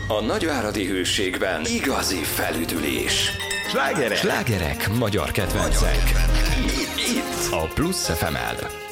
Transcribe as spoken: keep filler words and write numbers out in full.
A nagyváradi Hőségben igazi felüdülés. Slágerek, Slágerek magyar kedvencek. Itt, itt A Plusz ef em-el.